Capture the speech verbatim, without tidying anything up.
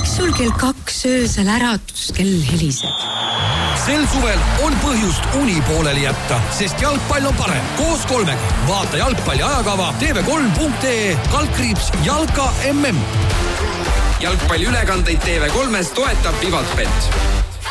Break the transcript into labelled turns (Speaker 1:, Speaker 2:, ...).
Speaker 1: miks sul kell kaks öösel äratuskell heliseb?
Speaker 2: Sel suvel on põhjust uni pooleli jätta, sest jalgpall on parem. Koos kolmega. Vaata jalgpalli ajakava T V kolm punkt ee kaldkriips Jalka M M.
Speaker 3: Jalgpalli ülekandeid T V kolmes toetab Vivatbet.